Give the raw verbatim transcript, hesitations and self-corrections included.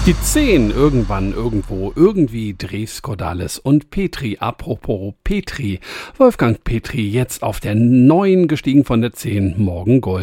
Die zehn, irgendwann, irgendwo, irgendwie, Drews, Cordalis und Petri. Apropos Petri. Wolfgang Petri jetzt auf der neun gestiegen von der zehn, morgen Gold.